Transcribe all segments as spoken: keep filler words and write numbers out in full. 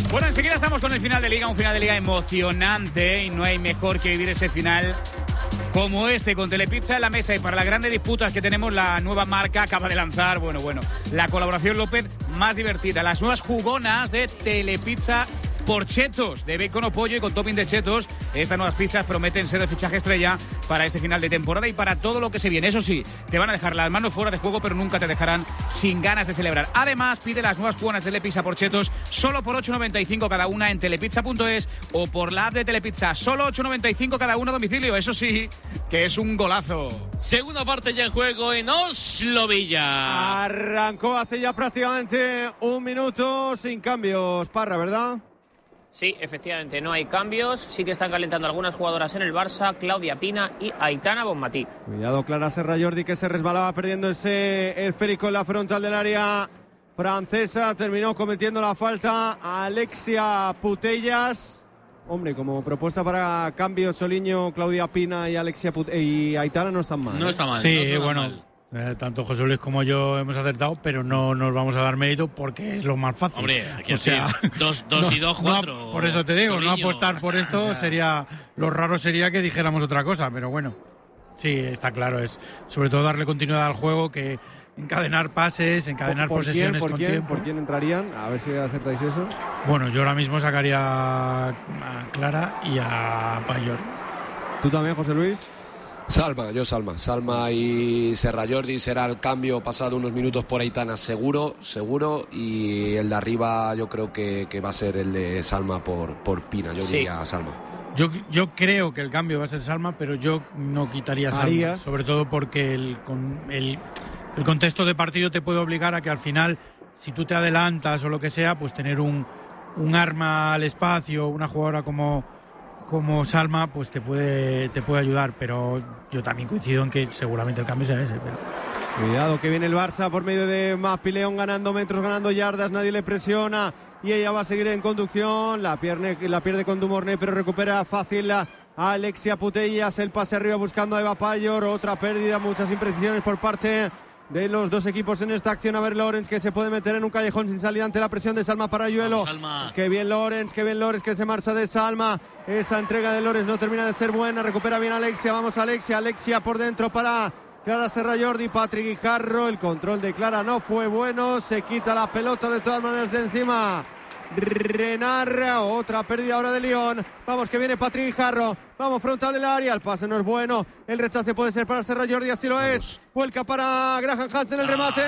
Bueno, enseguida estamos con el final de Liga, un final de Liga emocionante y no hay mejor que vivir ese final como este, con Telepizza en la mesa. Y para las grandes disputas que tenemos, la nueva marca acaba de lanzar, bueno, bueno, la colaboración López más divertida, las nuevas jugonas de Telepizza por chetos, de bacon o pollo y con topping de chetos. Estas nuevas pizzas prometen ser el fichaje estrella para este final de temporada y para todo lo que se viene. Eso sí, te van a dejar las manos fuera de juego, pero nunca te dejarán sin ganas de celebrar. Además, pide las nuevas jugonas de Telepizza por chetos solo por ocho noventa y cinco cada una en telepizza punto es o por la app de Telepizza. Solo ocho noventa y cinco cada una a domicilio. Eso sí, que es un golazo. Segunda parte ya en juego en Oslo Villa. Arrancó hace ya prácticamente un minuto sin cambios, Parra, ¿verdad? Sí, efectivamente, no hay cambios. Sí que están calentando algunas jugadoras en el Barça, Claudia Pina y Aitana Bonmatí. Cuidado, Clara Serrallordi, que se resbalaba perdiendo ese esférico en la frontal del área francesa. Terminó cometiendo la falta Alexia Putellas. Hombre, como propuesta para cambio, Soliño, Claudia Pina y Alexia Put- y Aitana no están mal. No ¿eh? está mal. Sí, no bueno. mal. Eh, tanto José Luis como yo hemos acertado, pero no nos vamos a dar mérito porque es lo más fácil. Hombre, hay o sea, dos, dos no, y dos, no, cuatro. por eso te digo, Soliño. no apostar por esto sería, lo raro sería que dijéramos otra cosa, pero bueno, sí, está claro, es sobre todo darle continuidad al juego, que encadenar pases, encadenar ¿Por posesiones quién, por con quién, tiempo. ¿Por quién entrarían? A ver si acertáis eso. Bueno, yo ahora mismo sacaría a Clara y a Payor. ¿Tú también, José Luis? Salma, yo Salma. Salma y Serrallordi será el cambio pasado unos minutos por Aitana, seguro, seguro. Y el de arriba yo creo que, que va a ser el de Salma por, por Pina. Yo Sí. diría Salma. Yo, yo creo que el cambio va a ser Salma, pero yo no quitaría a Salma, ¿Harías? sobre todo porque el, con, el, el contexto de partido te puede obligar a que al final, si tú te adelantas o lo que sea, pues tener un, un arma al espacio, una jugadora como, como Salma, pues te puede, te puede ayudar, pero yo también coincido en que seguramente el cambio sea ese. Pero... Cuidado que viene el Barça por medio de Maspileón, ganando metros, ganando yardas, nadie le presiona y ella va a seguir en conducción, la pierde, la pierde con Dumornay, pero recupera fácil a Alexia Putellas, el pase arriba buscando a Eva Payor, otra pérdida, muchas imprecisiones por parte de los dos equipos en esta acción. A ver Lorenz, que se puede meter en un callejón sin salida ante la presión de Salma Parayuelo. Salma. Que bien Lorenz, que bien Lorenz, que se marcha de Salma. Esa entrega de Lorenz no termina de ser buena, recupera bien Alexia, vamos Alexia, Alexia por dentro para Clara Serrallordi, Patrick Guijarro, el control de Clara no fue bueno, se quita la pelota de todas maneras de encima Renarra, otra pérdida ahora de León. Vamos que viene Patrick Guijarro, vamos frontal del área, el pase no es bueno, el rechace puede ser para Serrallordi, así lo es, vuelca para Graham Hansen, el remate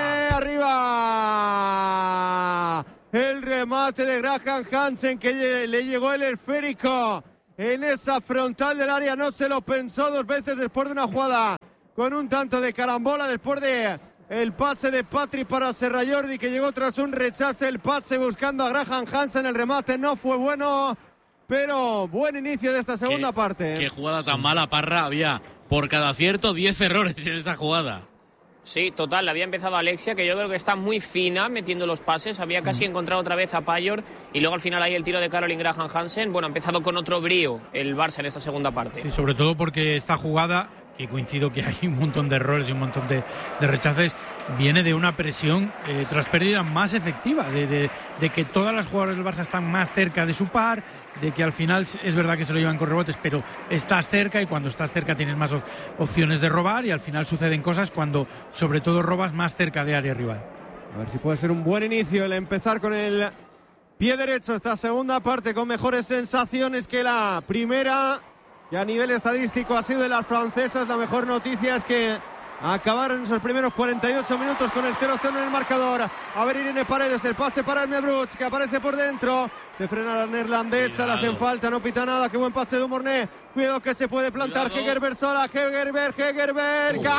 arriba, el remate de Graham Hansen que le llegó el esférico en esa frontal del área, no se lo pensó dos veces después de una jugada con un tanto de carambola, después de el pase de Patrick para Serrallordi, que llegó tras un rechace, el pase buscando a Graham Hansen, el remate no fue bueno, pero buen inicio de esta segunda ¿Qué, parte. Qué jugada tan mala, Parra, había por cada acierto diez errores en esa jugada. Sí, total, había empezado Alexia, que yo creo que está muy fina metiendo los pases, había casi encontrado otra vez a Payor y luego al final ahí el tiro de Caroline Graham Hansen. Bueno, ha empezado con otro brío el Barça en esta segunda parte. Sí, sobre todo porque esta jugada, que coincido que hay un montón de errores y un montón de, de rechaces, viene de una presión eh, tras pérdida más efectiva, de, de, de que todas las jugadoras del Barça están más cerca de su par, de que al final es verdad que se lo llevan con rebotes, pero estás cerca y cuando estás cerca tienes más op- opciones de robar y al final suceden cosas cuando sobre todo robas más cerca de área rival. A ver si puede ser un buen inicio el empezar con el pie derecho esta segunda parte con mejores sensaciones que la primera, que a nivel estadístico ha sido de las francesas. La mejor noticia es que acabaron esos primeros cuarenta y ocho minutos con el cero cero en el marcador. A ver Irene Paredes, el pase para Elme Brooks, que aparece por dentro. Se frena la neerlandesa, le hacen falta, no pita nada. Qué buen pase de Dumornay. Cuidado que se puede plantar. Cuidado. Hegerberg sola, Hegerberg, Hegerberg. Uh,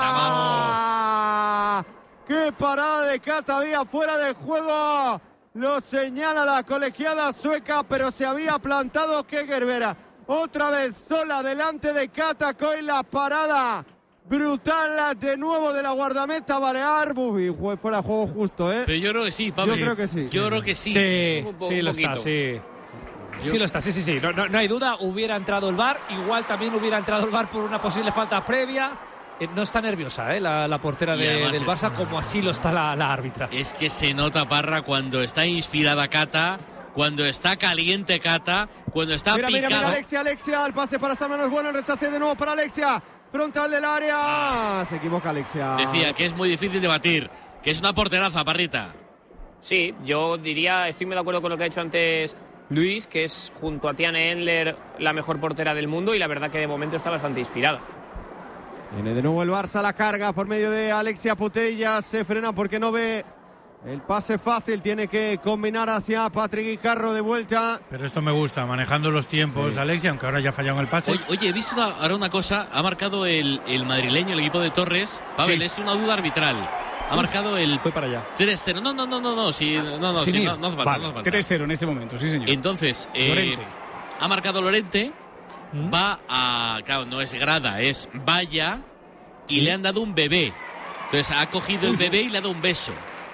¡Cata! ¡Qué parada de Cata! Había fuera de juego. Lo señala la colegiada sueca, pero se había plantado Hegerberg. Otra vez sola delante de Cata, con la parada brutal de nuevo de la guardameta balear. Uy, fuera de juego justo, ¿eh? Pero yo creo que sí, Pablo. Yo creo que sí. Yo creo que sí. Sí, Un po- sí un lo poquito. está, sí. Sí lo está, sí, sí, sí. No, no, no hay duda, hubiera entrado el V A R, igual también hubiera entrado el V A R por una posible falta previa. Eh, no está nerviosa, ¿eh? la, la portera Y de, además del es- Barça, como así lo está la, la árbitra. Es que se nota, Parra, cuando está inspirada Cata, cuando está caliente Cata, cuando está mira, picado. Mira, mira, Alexia, Alexia, el pase para Salma no es bueno, el rechace de nuevo para Alexia, frontal del área, se equivoca Alexia. Decía que es muy difícil de batir, que es una porteraza, Parrita. Sí, yo diría, estoy muy de acuerdo con lo que ha hecho antes Luis, que es junto a Tiane Endler la mejor portera del mundo y la verdad que de momento está bastante inspirada. Viene de nuevo el Barça, la carga por medio de Alexia Putellas, se frena porque no ve el pase fácil, tiene que combinar hacia Patrick Guijarro de vuelta. Pero esto me gusta, manejando los tiempos, sí. Alexia, aunque ahora ya ha fallado en el pase. Oye, oye he visto una, ahora una cosa, ha marcado el, el madrileño, el equipo de Torres. Pavel, sí. Es una duda arbitral. Ha marcado el... Voy para allá. tres cero. No, no, no, no, no, sí, no, no, sí, no, no hace falta, vale, no hace falta. tres cero en este momento, sí, señor. Entonces, eh, ha marcado Lorente, ¿Mm? va a... Claro, no es grada, es valla, y ¿sí? le han dado un bebé. Entonces, ha cogido el bebé y le ha dado un beso.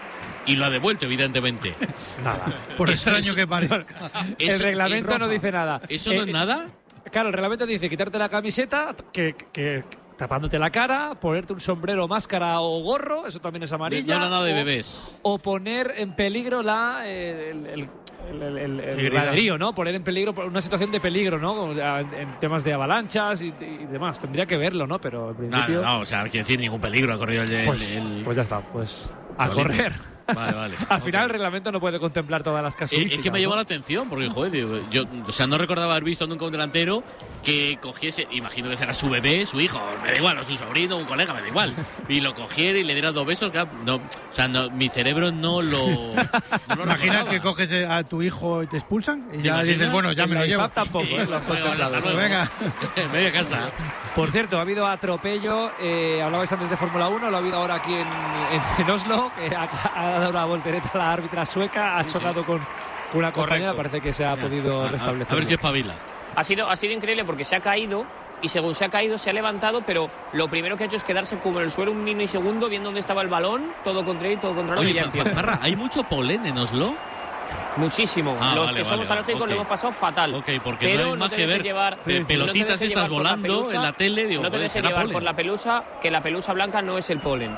Y lo ha devuelto, evidentemente. Nada, por eso, extraño eso, que parezca. El eso, reglamento no dice nada. ¿Eso no eh, es nada? Claro, el reglamento dice quitarte la camiseta, que... que tapándote la cara, ponerte un sombrero, máscara o gorro, eso también es amarilla. No habla nada de bebés. O, o poner en peligro la eh, el, el, el, el, el graderío, ¿no? Poner en peligro, una situación de peligro, ¿no? En temas de avalanchas y, y demás. Tendría que verlo, ¿no? Pero en principio... No, no, no, o sea, no quiere decir ningún peligro. Ha corrido el... Pues, el... pues ya está, pues a correr. Vale, vale. Al okay. final el reglamento no puede contemplar todas las casuísticas. Es que me ¿no? llamó la atención, porque, joder, digo, yo, o sea, no recordaba haber visto nunca un delantero que cogiese, imagino que será su bebé, su hijo, me da igual, o su sobrino, un colega, me da igual, y lo cogiera y le diera dos besos, claro, no, o sea, no, mi cerebro no lo... No lo ¿Imaginas que coges a tu hijo y te expulsan? Y ya dices, bueno, ya me lo llevo. Tampoco, ¿eh? Lo has contemplado. Pues venga, me voy a casa. Por cierto, ha habido atropello, eh, hablabais antes de Fórmula uno, lo ha habido ahora aquí en, en, en Oslo, eh, ha, ha dado una voltereta la árbitra sueca, ha sí, chocado sí. Con, con una compañera, parece que se ha podido a, restablecer. A, a ver si espabila. Ha sido, ha sido increíble porque se ha caído y según se ha caído se ha levantado, pero lo primero que ha hecho es quedarse como en el suelo un milisegundo viendo dónde estaba el balón, todo contra él, todo contra él. Oye, ya Parra, ¿hay mucho polen en Oslo? Muchísimo. Ah, Los vale, que somos vale, alérgicos okay. lo hemos pasado fatal. Ok, porque pero no hay más no que ver llevar, sí, sí. pelotitas no estas volando la pelusa, en la tele. Digo, no te dejes llevar polen. Por la pelusa, que la pelusa blanca no es el polen.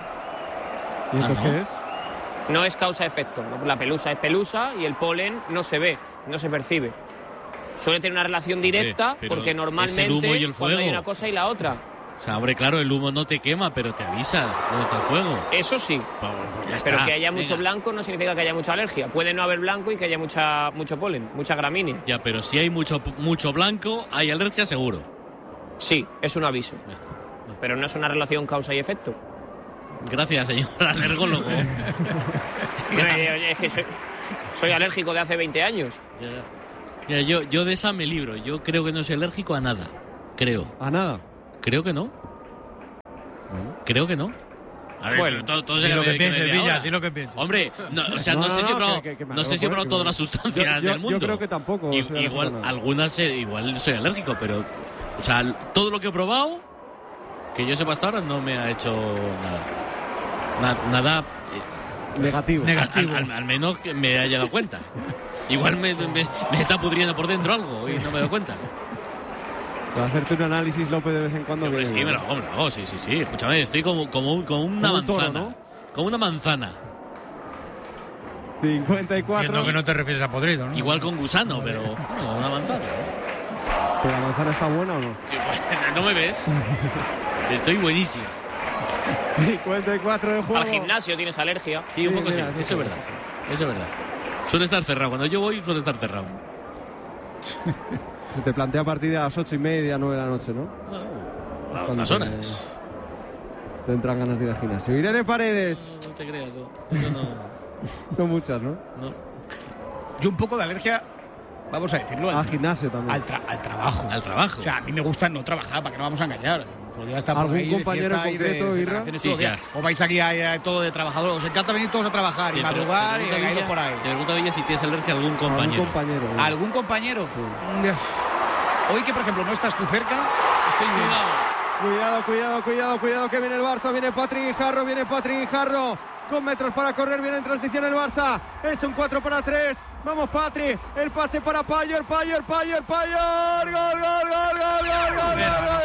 ¿Y entonces ah, ¿no? qué es? No es causa-efecto. La pelusa es pelusa y el polen no se ve, no se percibe. Suele tener una relación directa sí, porque normalmente el humo y el fuego. Cuando hay una cosa y la otra. O sea, hombre, claro, el humo no te quema, pero te avisa dónde está el fuego. Eso sí. Pues, pues pero está. que haya mucho Venga. blanco no significa que haya mucha alergia. Puede no haber blanco y que haya mucha, mucho polen, mucha gramínea. Ya, pero si hay mucho, mucho blanco, hay alergia seguro. Sí, es un aviso. Pero no es una relación causa y efecto. Gracias, señor alergólogo. Es que soy, soy alérgico de hace veinte años. Ya, ya. Mira, yo, yo de esa me libro. Yo creo que no soy alérgico a nada. Creo. ¿A nada? Creo que no. Bueno. Creo que no. A ver, bueno, todo, todo di lo que pienses, Villa, di lo que pienses. Hombre, no, o sea, no, no, no sé si he probado, que, que, que no sé si he probado todas las sustancias yo, yo, del mundo. Yo creo que tampoco. I, igual, algunas, igual soy alérgico, pero, o sea, todo lo que he probado, que yo sepa hasta ahora, no me ha hecho nada. Na, nada. Eh, negativo. Negativo. Al, al, al menos que me haya dado cuenta. Igual me, me, me está pudriendo por dentro algo y no me doy cuenta. Para hacerte un análisis, López, de vez en cuando. Sí, sí, me lo hago, me lo hago, sí, sí, sí. Escúchame, estoy como, como, como una como un manzana. toro, ¿no? Como una manzana. cincuenta y cuatro. Entiendo que no te refieres a podrido, ¿no? Igual con gusano, pero no, una manzana. ¿Pero la manzana está buena o no? Sí, pues, no me ves. Estoy buenísimo. cincuenta y cuatro de juego. Al gimnasio tienes alergia. Sí, un sí, poco mira, sí. Eso es verdad. Eso es verdad. Suele estar cerrado. Cuando yo voy, suele estar cerrado. Se te plantea a partir de las ocho y media, nueve de la noche, ¿no? No, no las horas. Te entran ganas de ir al gimnasio. Irene Paredes. No, no te creas, no. Eso no. No muchas, ¿no? No. Yo un poco de alergia, vamos a decirlo. Al, al gimnasio también. Al, tra al trabajo. Al trabajo. O sea, a mí me gusta no trabajar, para que no vamos a engañar. ¿Algún ahí compañero en concreto, de, Irra? de sí, sí. O vais aquí a, a todo de trabajador. Os encanta venir todos a trabajar y madrugar y caíros por ahí. Te pregunto, Villa, si tienes alergia a algún compañero. ¿Algún compañero? ¿eh? ¿Algún compañero? Sí. Hoy que, por ejemplo, no estás tú cerca, estoy cuidado. Cuidado, cuidado, cuidado, cuidado, que viene el Barça, viene Patrick Guijarro, viene Patrick Guijarro. Con metros para correr, viene en transición el Barça. Es un cuatro para tres. Vamos, Patri. El pase para Payor, Payor, Payor, Payor. Gol, gol, gol, gol, gol, gol, gol, gol.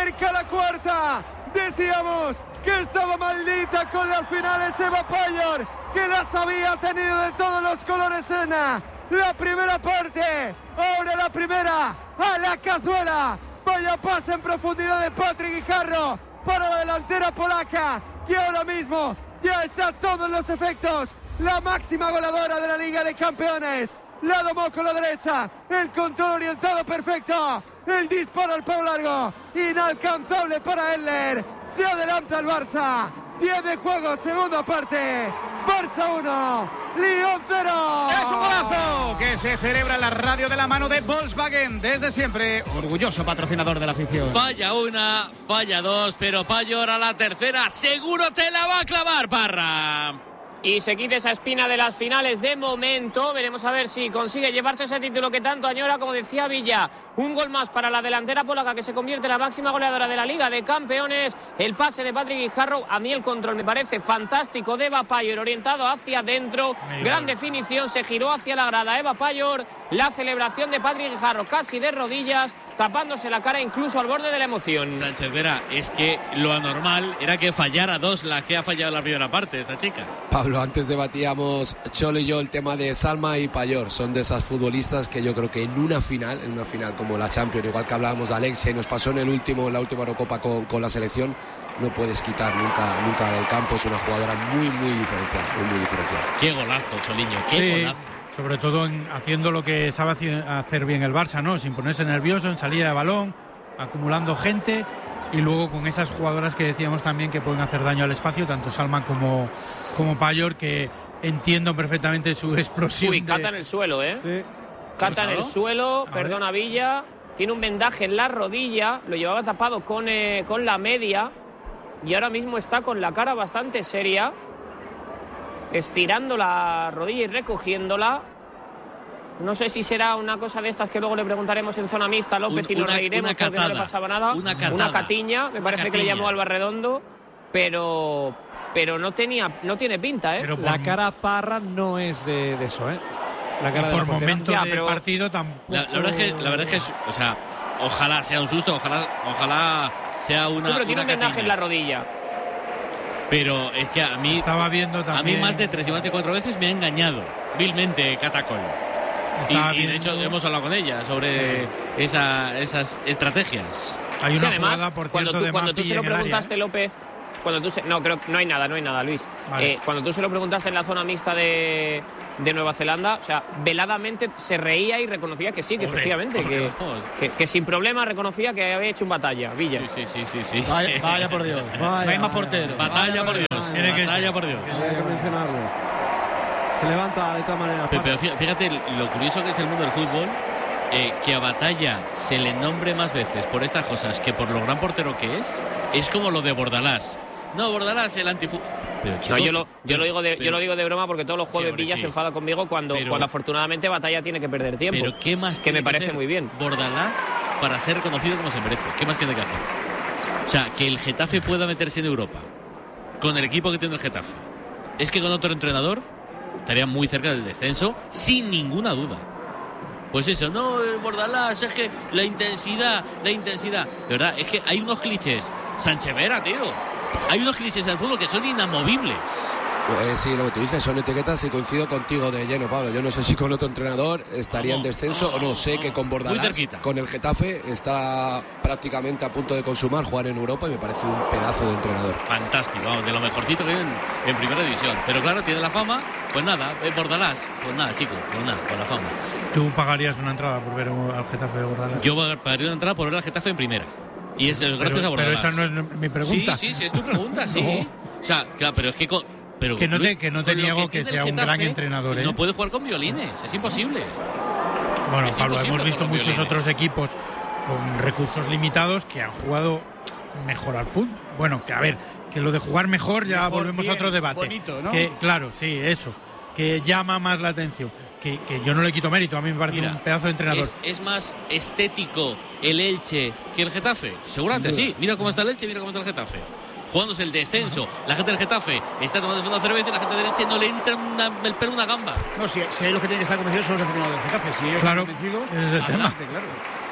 cerca la cuarta. Decíamos que estaba maldita con las finales Eva Payor, que las había tenido de todos los colores en la primera parte. Ahora la primera a la cazuela. Vaya pase en profundidad de Patrick Guijarro para la delantera polaca, que ahora mismo ya es a todos los efectos la máxima goleadora de la Liga de Campeones. La domó con la derecha, el control orientado perfecto, el disparo al palo largo, inalcanzable para Eller. Se adelanta el Barça, diez de juego, segunda parte. Barça uno, Lyon cero. Es un golazo que se celebra en la radio de la mano de Volkswagen. Desde siempre, orgulloso patrocinador de la afición. Falla una, falla dos, pero Payor a la tercera seguro te la va a clavar, Parra. Y se quita esa espina de las finales de momento. Veremos a ver si consigue llevarse ese título que tanto añora, como decía Villa. Un gol más para la delantera polaca, que se convierte en la máxima goleadora de la Liga de Campeones. El pase de Patrick Guijarro, a mí el control me parece fantástico de Eva Payor, orientado hacia adentro. Gran definición, se giró hacia la grada Eva Payor. La celebración de Patrick Guijarro casi de rodillas, tapándose la cara incluso al borde de la emoción. Sánchez Vera, es que lo anormal era que fallara dos las que ha fallado en la primera parte esta chica. Pablo, antes debatíamos Cholo y yo el tema de Salma y Payor. Son de esas futbolistas que yo creo que en una final, en una final como la Champions, igual que hablábamos de Alexia y nos pasó en el último, en la última Eurocopa con, con la selección, no puedes quitar nunca, nunca del campo. Es una jugadora muy, muy diferencial, muy, muy diferencial. Qué golazo, Choliño, qué sí, golazo. Sobre todo en, haciendo lo que sabe hacer bien el Barça, ¿no? Sin ponerse nervioso, en salida de balón, acumulando gente, y luego con esas jugadoras que decíamos también que pueden hacer daño al espacio, tanto Salma como, como Payor, que entiendo perfectamente su explosión. Uy, de... cata en el suelo, ¿eh? Sí. Cata en el suelo, perdona Villa. Tiene un vendaje en la rodilla, lo llevaba tapado con, eh, con la media, y ahora mismo está con la cara bastante seria, estirando la rodilla y recogiéndola. No sé si será una cosa de estas que luego le preguntaremos en zona mixta a López Un, y nos una, reiremos una porque catada, no le pasaba nada. Una, catada, una catiña, me parece catiña. que le llamó Alba Redondo, pero, pero no, tenía, no tiene pinta, ¿eh? Pero por, La cara Parra no es de, de eso, ¿eh? La cara de por la portera. momentos Ya, de pero- partido tampoco... La, la verdad es que, la verdad es que, es- o sea, ojalá sea un susto, ojalá, ojalá sea una. No, pero tiene una un vendaje catiña. en la rodilla. Pero es que a mí, Estaba viendo a también... mí más de tres y más de cuatro veces me ha engañado vilmente Catacol. Y, estaba y de hecho viendo- hemos hablado con ella sobre esa, esas estrategias. Hay Sí, una además, jugada, por cuando cierto, tú, de cuando tú Mapi se lo en el área, preguntaste, ¿eh? López, cuando tú se, no, creo que no hay nada, no hay nada, Luis. Vale. Eh, cuando tú se lo preguntaste en la zona mixta de, de Nueva Zelanda, o sea, veladamente se reía y reconocía que sí, que Hombre, efectivamente, hombre, que, vamos. que, que sin problema reconocía que había hecho un batalla, Villa. Sí, sí, sí, sí. sí. Vaya, vaya por Dios. Vaya, no hay más vaya, portero. Batalla por Dios. Tiene que- Batalla por Dios. Hay que mencionarlo. Se levanta de todas maneras. Pero, pero fí- fíjate lo curioso que es el mundo del fútbol, eh, que a Batalla se le nombre más veces por estas cosas que por lo gran portero que es. Es como lo de Bordalás. No, Bordalás, el antifu... Pero, No, chico, yo, lo, yo, pero- lo digo de, pero- yo lo digo de broma porque todos los jueves Sí, hombre, Villa sí. se enfada conmigo cuando, Pero- cuando afortunadamente Batalla tiene que perder tiempo. Pero ¿qué más que tiene me parece hacer muy bien. Bordalás para ser reconocido como se merece? ¿Qué más tiene que hacer? O sea, que el Getafe pueda meterse en Europa con el equipo que tiene el Getafe. Es que con otro entrenador estaría muy cerca del descenso, sin ninguna duda. Pues eso, no, el Bordalás, es que la intensidad, la intensidad. De verdad, es que hay unos clichés. Sánchez Vera, tío. Hay unos clichés del fútbol que son inamovibles. Eh, sí, lo que tú dices son etiquetas y coincido contigo de lleno, Pablo. Yo no sé si con otro entrenador estaría en Vamos, descenso vamos, o no. Sé vamos. que con Muy Bordalás, cerquita. con el Getafe, está prácticamente a punto de consumar jugar en Europa y me parece un pedazo de entrenador. Fantástico, vamos, de lo mejorcito que hay en, en primera división. Pero claro, tiene la fama, pues nada, es Bordalás. Pues nada, chico, pues nada, con la fama. ¿Tú pagarías una entrada por ver al Getafe de Bordalás? Yo pagaría una entrada por ver al Getafe en primera. Y es el gracias pero, a Bordalás. pero esa no es mi pregunta. Sí, sí, sí, es tu pregunta, sí. No. O sea, claro, pero es que... Con, pero, Que no te- Luis, que no te con lo niego que tiene sea el un gran Getafe, entrenador, ¿eh? No puede jugar con violines, es imposible. Bueno, Es Pablo, imposible hemos visto con los muchos violines. otros equipos con recursos limitados que han jugado mejor al fútbol. Bueno, que a ver, que lo de jugar mejor ya Mejor, volvemos bien, a otro debate. bonito, ¿no? Que, claro, sí, eso. Que llama más la atención. Que, que yo no le quito mérito, a mí me parece Mira, un pedazo de entrenador. ¿Es, es más estético el Elche que el Getafe? Seguramente sí. Mira cómo está el Elche, mira cómo está el Getafe. Jugándose el descenso. La gente del Getafe está tomándose una cerveza y la gente del Elche no le entra una, el pelo una gamba. No, si, si hay los que tienen que estar convencidos son los aficionados del Getafe. Si ellos Claro, están convencidos, ese es el adelante, claro.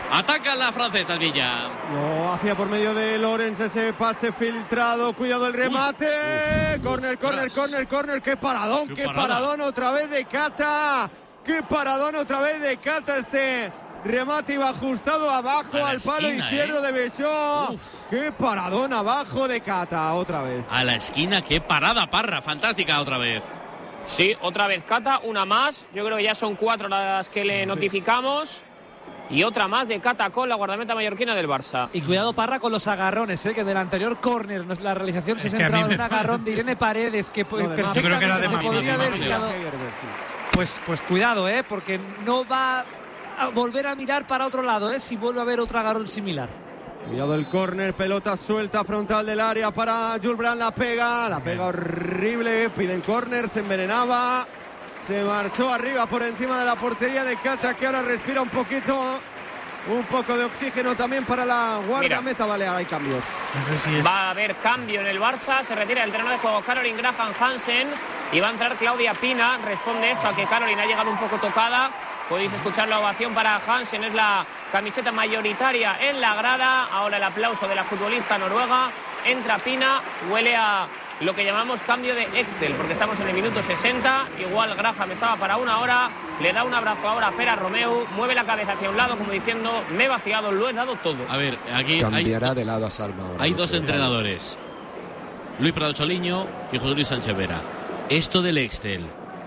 Atacan las francesas, Villa. Lo hacía por medio de Lorenz, ese pase filtrado. Cuidado el remate. Córner, córner, córner, córner. Qué paradón, qué, qué paradón otra vez de Cata. Qué paradón otra vez de Cata. Este remate iba ajustado abajo al esquina, palo izquierdo ¿eh? de Bechó. Qué paradón abajo de Cata otra vez. A la esquina, qué parada, Parra. Fantástica otra vez. Sí, otra vez Cata, una más. Yo creo que ya son cuatro las que le notificamos. Y otra más de Cata con la guardameta mallorquina del Barça. Y cuidado, Parra, con los agarrones, ¿eh? Que del anterior córner la realización es se centraba en un agarrón de Irene Paredes que no, perfectamente creo que era de se podría haber mirado. Pues, pues cuidado, ¿eh? Porque no va a volver a mirar para otro lado, ¿eh? Si vuelve a haber otro agarrón similar. Cuidado el córner, pelota suelta frontal del área para Jules Brand, la pega, la pega horrible, piden córner, se envenenaba. Se marchó arriba por encima de la portería de Cata, que ahora respira un poquito, un poco de oxígeno también para la guardameta balear. Hay cambios. No sé si es... Va a haber cambio en el Barça, se retira del terreno de juego Caroline Graham Hansen y va a entrar Claudia Pina. Responde esto a que Caroline ha llegado un poco tocada. Podéis escuchar la ovación para Hansen, es la camiseta mayoritaria en la grada. Ahora el aplauso de la futbolista noruega. Entra Pina, huele a lo que llamamos cambio de Excel, porque estamos en el minuto sesenta. Igual Graham estaba para una hora, le da un abrazo ahora a Pera Romeu, mueve la cabeza hacia un lado como diciendo, me he vaciado, lo he dado todo. A ver, aquí cambiará hay, de lado a Salma ahora. Hay dos entrenadores, Luis Prado Choliño y José Luis Sánchez Vera. Esto del Excel,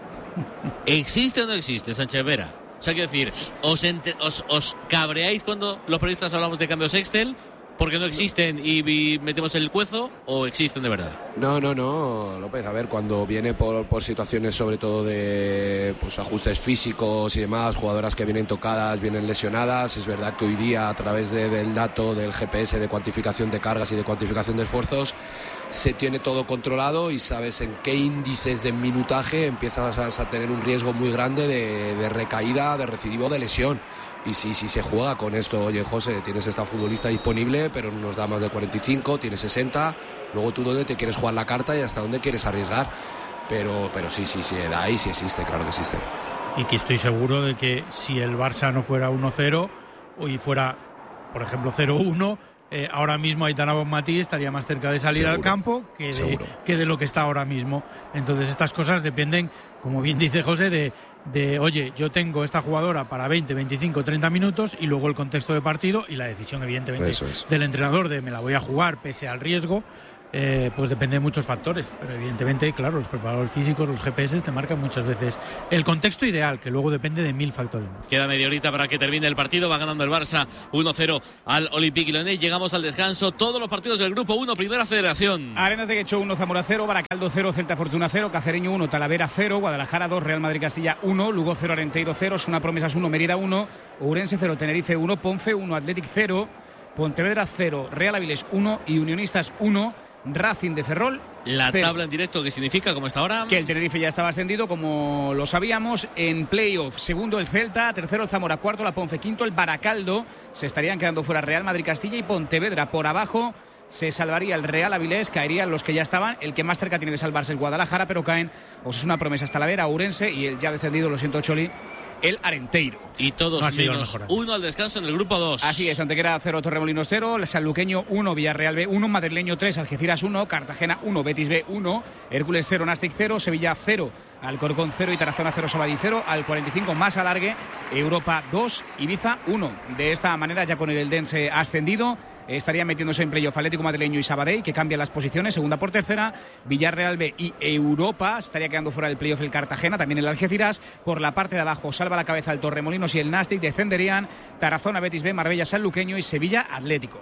¿existe o no existe, Sánchez Vera? O sea, quiero decir, ¿os, entre, os, os cabreáis cuando los periodistas hablamos de cambios Excel? ¿Porque no existen y, y metemos el cuezo o existen de verdad? No, no, no, López. A ver, cuando viene por, por situaciones sobre todo de pues, ajustes físicos y demás, jugadoras que vienen tocadas, vienen lesionadas, es verdad que hoy día a través de, del dato del G P S de cuantificación de cargas y de cuantificación de esfuerzos se tiene todo controlado y sabes en qué índices de minutaje empiezas a, a tener un riesgo muy grande de, de recaída, de recidivo, de lesión. Y sí, sí se juega con esto. Oye, José, tienes esta futbolista disponible, pero no nos da más de cuarenta y cinco, tienes sesenta. Luego tú dónde te quieres jugar la carta y hasta dónde quieres arriesgar. Pero, pero sí, sí, sí, da ahí, sí existe, claro que existe. Y que estoy seguro de que si el Barça no fuera uno cero y fuera, por ejemplo, cero uno, eh, ahora mismo Aitana Bonmatí estaría más cerca de salir seguro, al campo que de, que de lo que está ahora mismo. Entonces estas cosas dependen, como bien dice José, de... de, oye, yo tengo esta jugadora para veinte, veinticinco, treinta minutos y luego el contexto de partido y la decisión, evidentemente, es. del entrenador de me la voy a jugar pese al riesgo, eh, pues depende de muchos factores. Pero evidentemente, claro, los preparadores físicos, los G P S te marcan muchas veces el contexto ideal, que luego depende de mil factores. Queda media horita para que termine el partido. Va ganando el Barça uno cero al Olympique Lyonnais. Llegamos al descanso. Todos los partidos del grupo uno, Primera Federación. Arenas de Guecho uno, Zamora cero, Baracaldo cero, Celta Fortuna cero, Cacereño uno, Talavera cero, Guadalajara dos, Real Madrid Castilla uno, Lugo cero, Arenteiro cero, Osuna Promesas uno, Mérida uno, Ourense cero, Tenerife uno, Ponfe uno, Athletic cero, Pontevedra cero, Real Avilés uno y Unionistas uno. Racing de Ferrol. La cero. Tabla en directo, ¿qué significa? ¿Cómo está ahora? Que el Tenerife ya estaba ascendido, como lo sabíamos. En playoff, segundo el Celta, tercero el Zamora, cuarto la Ponfe, quinto el Baracaldo. Se estarían quedando fuera Real Madrid Castilla y Pontevedra. Por abajo se salvaría el Real Avilés, caerían los que ya estaban. El que más cerca tiene de salvarse el Guadalajara, pero caen Osasuna Promesas, Talavera, Ourense y el ya descendido, lo siento Choli, el Arenteiro. Y todos no menos uno al descanso en el grupo dos. Así es, Antequera cero, Torremolinos cero, Sanluqueño uno, Villarreal B uno, Madrileño tres, Algeciras uno, Cartagena uno, Betis B uno, Hércules cero, Nastic cero, Sevilla cero, Alcorcón cero y Tarazona cero, Sabadell cero, al cuarenta y cinco más alargue, Europa dos, Ibiza uno. De esta manera, ya con el Eldense ascendido, estaría metiéndose en playoff Atlético Madrileño y Sabadell, que cambian las posiciones, segunda por tercera. Villarreal B y Europa, estaría quedando fuera del playoff el Cartagena, también el Algeciras. Por la parte de abajo salva la cabeza el Torremolinos y el Nastic, descenderían Tarazona, Betis B, Marbella, Sanluqueño y Sevilla Atlético.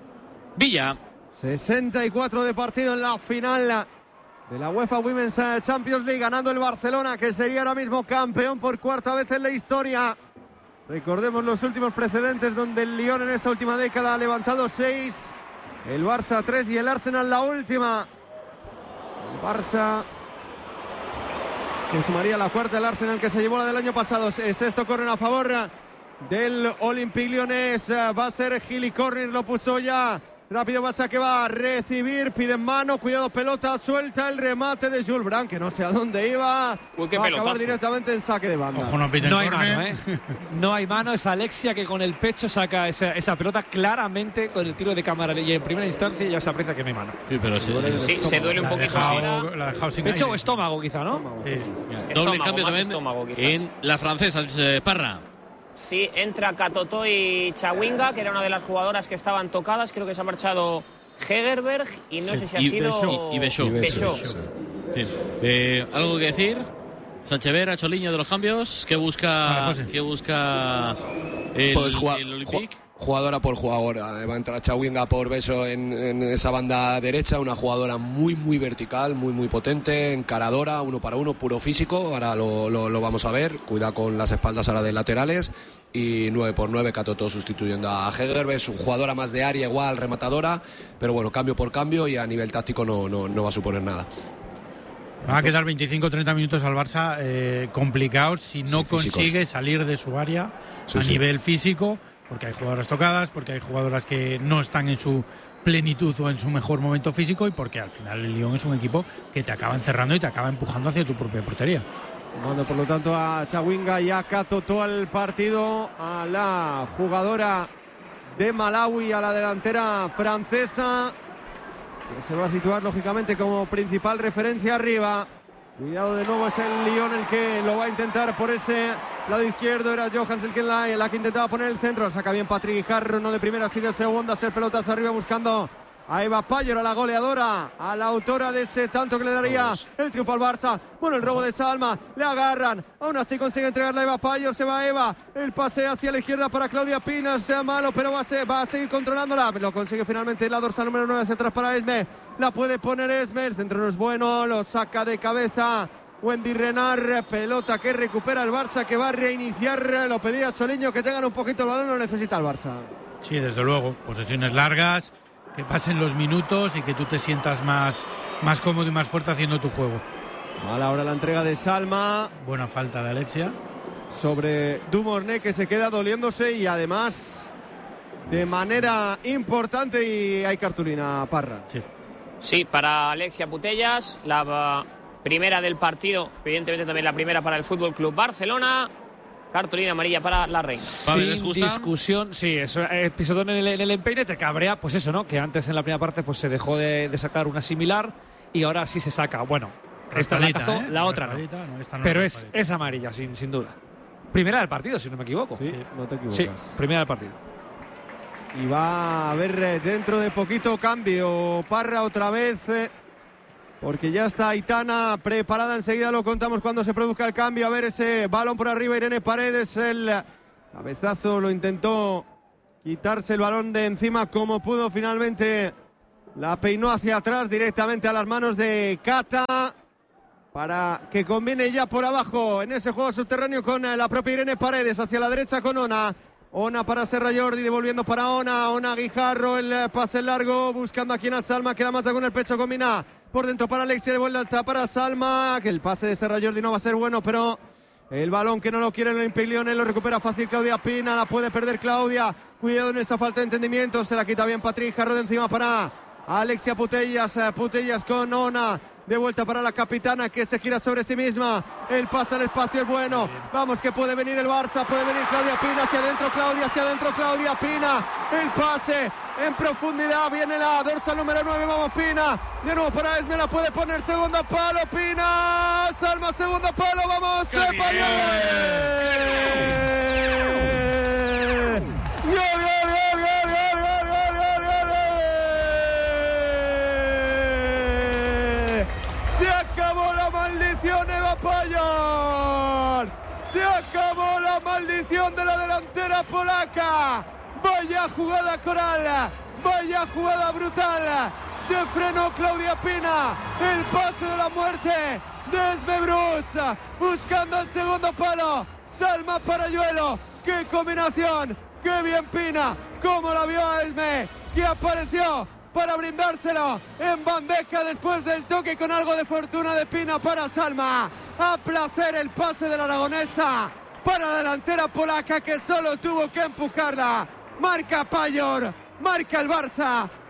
Villa. sesenta y cuatro de partido en la final de la UEFA Women's Champions League, ganando el Barcelona, que sería ahora mismo campeón por cuarta vez en la historia. Recordemos los últimos precedentes donde el Lyon en esta última década ha levantado seis, el Barça tres y el Arsenal la última. El Barça que sumaría la cuarta, el Arsenal que se llevó la del año pasado. Sexto córner a favor del Olympique Lyonnais. Va a ser Gili Corner, lo puso ya Rápido Barça que va a recibir, pide en mano, cuidado, pelota, suelta el remate de Jules Brandt, que no sé a dónde iba. Uy, qué va a acabar pelotazo. directamente en saque de banda. Ojo, no piten No hay córner. mano, ¿eh? No hay mano. Es Alexia que con el pecho saca esa, esa pelota claramente con el tiro de cámara. Y en primera instancia ya se aprecia que no hay mano. Sí, pero sí. Sí, se duele un La ha poquito dejado- ahora. la ha dejado sin Pecho aire. o estómago, quizá, ¿no? Sí. Doble Estómago, cambio más también estómago, quizás. en las francesas, eh, Parra. Sí, entra Katoto y Chawinga, que era una de las jugadoras que estaban tocadas. Creo que se ha marchado Hegerberg y no sé si ha Y sido Bechó. Y Bechó. Y Bechó, Bechó. sí. Sí. Eh, ¿Algo que decir? Sánchez Vera, Choliño de los cambios. ¿Qué busca, Vale, José. ¿qué busca el, Pues jua- el ju- Olympique? jugadora por jugadora. Va a entrar Chawinga por Beso en, en esa banda derecha, una jugadora muy muy vertical, muy muy potente, encaradora, uno para uno, puro físico. Ahora lo, lo, lo vamos a ver. Cuida con las espaldas ahora de laterales. Y nueve por nueve, Katoto sustituyendo a Hegerberg. Es una jugadora más de área, igual, rematadora. Pero bueno, cambio por cambio y a nivel táctico no, no, no va a suponer nada. Va a quedar veinticinco treinta minutos al Barça eh, complicados si no Sí, físicos. consigue salir de su área Sí, a sí. nivel físico, porque hay jugadoras tocadas, porque hay jugadoras que no están en su plenitud o en su mejor momento físico y porque al final el Lyon es un equipo que te acaba encerrando y te acaba empujando hacia tu propia portería. Sumando por lo tanto a Chawinga y a Katoto al partido, a la jugadora de Malawi, a la delantera francesa, que se va a situar lógicamente como principal referencia arriba. Cuidado, de nuevo es el Lyon el que lo va a intentar por ese lado izquierdo. Era Johans el que, la, la que intentaba poner el centro. Saca bien Patrick Guijarro, no de primera, sí de segunda. El pelotazo arriba buscando a Eva Payor, a la goleadora, a la autora de ese tanto que le daría el triunfo al Barça. Bueno, el robo de Salma, le agarran, aún así consigue entregarle a Eva Payor, se va Eva, el pase hacia la izquierda para Claudia Pina, sea malo, pero va a, ser, va a seguir controlándola, lo consigue finalmente la dorsal número nueve hacia atrás para Esme, la puede poner Esme, el centro no es bueno, lo saca de cabeza Wendy Renard, pelota que recupera el Barça, que va a reiniciar, lo pedía Choliño, que tengan un poquito el balón, lo necesita el Barça. Sí, desde luego, posesiones largas, que pasen los minutos y que tú te sientas más, más cómodo y más fuerte haciendo tu juego. Mala ahora la entrega de Salma Buena falta de Alexia. sobre Dumornay, que se queda doliéndose y además de manera importante, y hay cartulina, Parra. Sí. Sí, para Alexia Putellas, la primera del partido, evidentemente también la primera para el Fútbol Club Barcelona. Cartulina amarilla para la Reina. Vale, ¿les Sin gusta? discusión, sí, eso, el pisotón en el, en el empeine te cabrea, pues eso, ¿no? Que antes en la primera parte pues se dejó de, de sacar una similar y ahora sí se saca. Bueno, esta la Raspadita, cazó, ¿eh? la otra no. Raspadita, no, esta no Pero es es, raspadita. es amarilla, sin, sin duda. Primera del partido, si no me equivoco. Sí, no te equivocas. Sí, primera del partido. Y va a haber eh, dentro de poquito cambio, Parra, otra vez, eh, porque ya está Aitana preparada. Enseguida lo contamos cuando se produzca el cambio. A ver ese balón por arriba, Irene Paredes, el cabezazo, lo intentó quitarse el balón de encima como pudo. Finalmente la peinó hacia atrás directamente a las manos de Cata, para que combine ya por abajo en ese juego subterráneo con eh, la propia Irene Paredes. Hacia la derecha con Ona. Ona para Serra Jordi, devolviendo para Ona. Ona Guijarro, el eh, pase largo, buscando aquí a Salma, que la mata con el pecho, combina por dentro para Alexia, de vuelta alta para Salma, que el pase de Serra Jordi no va a ser bueno, pero el balón que no lo quiere el Impiglione, lo recupera fácil Claudia Pina, la puede perder Claudia. Cuidado en esa falta de entendimiento, se la quita bien Patrick Guijarro de encima para Alexia Putellas, eh, Putellas con Ona. De vuelta para la capitana, que se gira sobre sí misma. El pase al espacio es bueno. Vamos, que puede venir el Barça. Puede venir Claudia Pina. Hacia adentro Claudia. Hacia adentro Claudia Pina. El pase en profundidad. Viene la dorsal número nueve. Vamos Pina. De nuevo para Esme. La puede poner. Segundo palo. Pina. Salma. Segundo palo. Vamos. ¡Qué ¡Sepa bien! ¡Gol, gol, gol, gol, gol, gol, gol, gol, gol, gol! Se acabó la maldición, Eva Payor. Se acabó la maldición de la delantera polaca. Vaya jugada coral. Vaya jugada brutal. Se frenó Claudia Pina. El pase de la muerte de Esme Brutz. Buscando el segundo palo. Salma Parayuelo. ¡Qué combinación! ¡Qué bien Pina! ¿Cómo la vio a Esme? Que apareció para brindárselo en bandeja después del toque, con algo de fortuna de Pina para Salma. A placer el pase de la aragonesa para la delantera polaca, que solo tuvo que empujarla. Marca Payor, marca el Barça.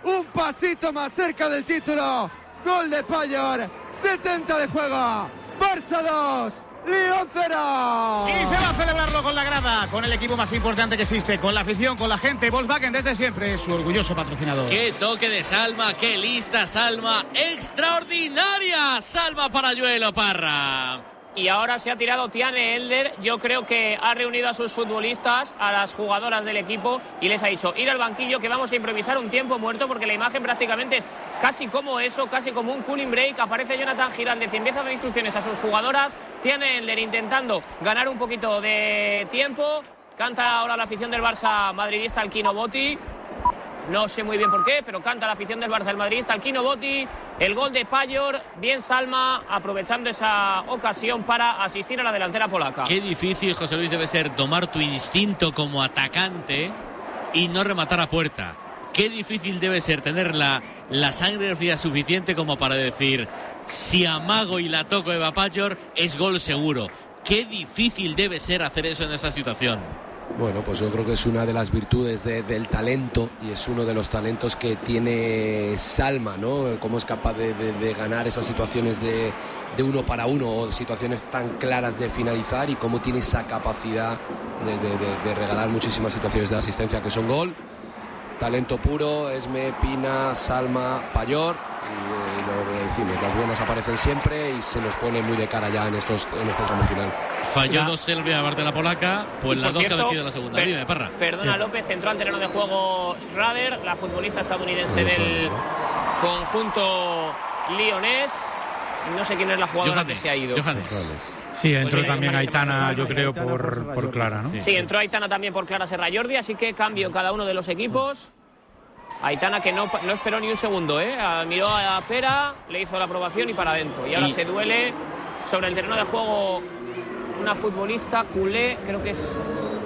un pasito más cerca del título. Gol de Payol, setenta de juego. Barça dos, Lyon cero. Y se va a celebrarlo con la grada, con el equipo más importante que existe, con la afición, con la gente. Volkswagen desde siempre, su orgulloso patrocinador. ¡Qué toque de Salma! ¡Qué lista Salma! ¡Extraordinaria Salma Parayuelo Parra! Y ahora se ha tirado Tiane Elder. Yo creo que ha reunido a sus futbolistas, a las jugadoras del equipo, y les ha dicho: ir al banquillo, que vamos a improvisar un tiempo muerto, porque la imagen prácticamente es casi como eso, casi como un cooling break. Aparece Jonathan Giraldez y empieza a dar instrucciones a sus jugadoras. Tiane Elder intentando ganar un poquito de tiempo. Canta ahora la afición del Barça madridista al Kino Botti. No sé muy bien por qué, pero canta la afición del Barça el madridista al Kino Botti. El gol de Payol, bien Salma, aprovechando esa ocasión para asistir a la delantera polaca. Qué difícil, José Luis, debe ser tomar tu instinto como atacante y no rematar a puerta. Qué difícil debe ser tener la, la sangre fría suficiente como para decir: si amago y la toco Eva Payol, es gol seguro. Qué difícil debe ser hacer eso en esa situación. Bueno, pues yo creo que es una de las virtudes de, del talento, y es uno de los talentos que tiene Salma, ¿no? Cómo es capaz de, de, de ganar esas situaciones de, de uno para uno, o situaciones tan claras de finalizar, y cómo tiene esa capacidad de, de, de, de regalar muchísimas situaciones de asistencia que son gol. Talento puro, Esme, Pina, Salma, Payol. Y, y lo que decimos, las buenas aparecen siempre y se nos pone muy de cara ya en, estos, en este tramo final. Falló dos Selvia aparte de la polaca, pues las dos que ha metido la segunda. Per, Dime, Parra. Perdona, sí. López, entró al terreno de juego Schrader, la futbolista estadounidense del conjunto lionés. No sé quién es la jugadora Johannes, que se ha ido. Johannes. Sí, entró pues también Aitana, yo creo, por, por, por Clara, ¿no? Sí, sí, entró Aitana también por Clara Serrajordi, así que cambio cada uno de los equipos. Aitana, que no, no esperó ni un segundo, ¿eh? Miró a Pera, le hizo la aprobación y para adentro. Y ahora y... se duele sobre el terreno de juego una futbolista culé, creo que es...